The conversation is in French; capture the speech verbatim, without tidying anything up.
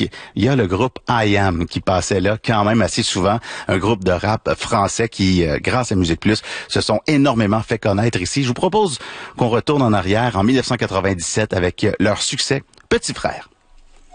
musique, il y a le groupe I Am qui passait là quand même assez souvent, un groupe de rap français qui, euh, grâce à Musique Plus, se sont énormément fait connaître ici. Je vous propose qu'on retourne en arrière en mille neuf cent quatre-vingt-dix-sept avec leur succès Petit Frère.